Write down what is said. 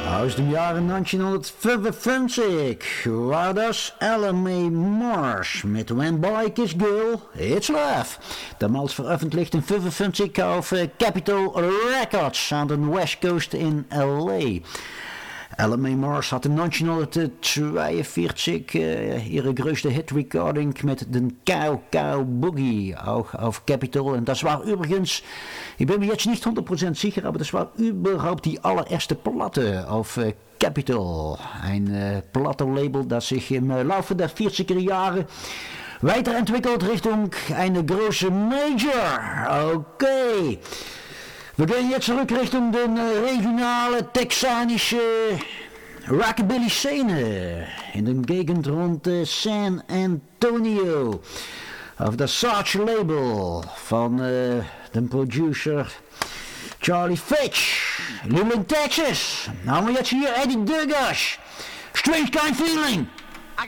Aus dem Jahre 1955 war das Ella Mae Marsh mit When Boy Kiss Girl, It's Love. Damals veröffentlicht in 55 auf Capitol Records aan de West Coast in L.A. Ella Mae Marsh had in 1942 ihre größte Hit-Recording mit den Cow Cow Boogie auch auf Capitol. Und das war übrigens, ich bin mir jetzt nicht 100% sicher, aber das war überhaupt die allererste Platte auf Capitol. Ein Plattenlabel, das sich im Laufe der 40er Jahre weiterentwickelt Richtung eine große Major. Okay. Wir gehen jetzt zurück Richtung den regionale texanische Rockabilly-Szene in der Gegend rund San Antonio. Auf das Sarge-Label von dem Producer Charlie Fitch. Luling, Texas. Haben wir jetzt hier Eddie Dugas. Strange Kind Feeling.